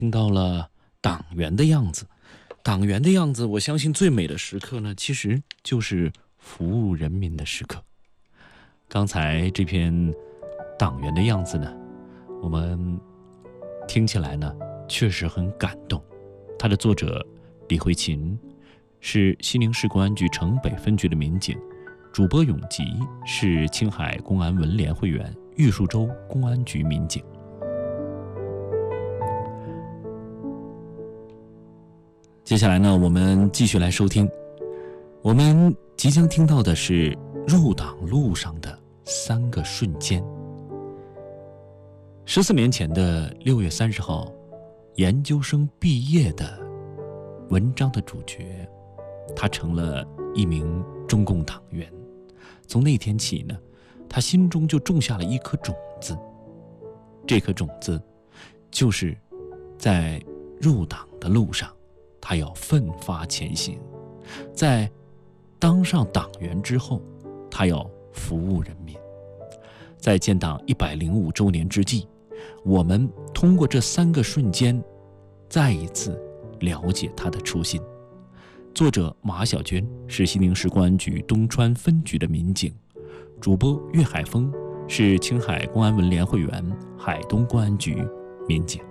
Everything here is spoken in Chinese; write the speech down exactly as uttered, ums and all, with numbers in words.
听到了党员的样子，党员的样子，我相信最美的时刻呢，其实就是服务人民的时刻。刚才这篇党员的样子呢，我们听起来呢，确实很感动。它的作者李慧琴是西宁市公安局城北分局的民警，主播永吉是青海公安文联会员，玉树州公安局民警。接下来呢，我们继续来收听，我们即将听到的是入党路上的三个瞬间。十四年前的六月三十号，研究生毕业的文章的主角，他成了一名中共党员。从那天起呢，他心中就种下了一颗种子，这颗种子就是在入党的路上，他要奋发前行。在当上党员之后，他要服务人民。在建党一百零五周年之际，我们通过这三个瞬间，再一次了解他的初心。作者马小娟是西宁市公安局东川分局的民警，主播岳海峰是青海公安文联会员，海东公安局民警。